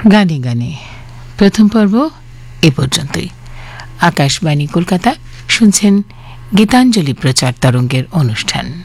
গানে গানে প্রথম পর্ব এ পর্যন্তই। আকাশবাণী কলকাতা, শুনছেন গীতাঞ্জলি প্রচার তরঙ্গের অনুষ্ঠান।